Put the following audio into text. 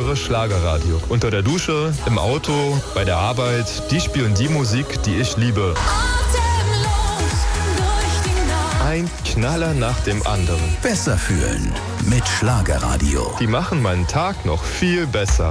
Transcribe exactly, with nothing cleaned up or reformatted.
höre Schlagerradio. Unter der Dusche, im Auto, bei der Arbeit. Die spielen die Musik, die ich liebe. Ein Knaller nach dem anderen. Besser fühlen mit Schlagerradio. Die machen meinen Tag noch viel besser.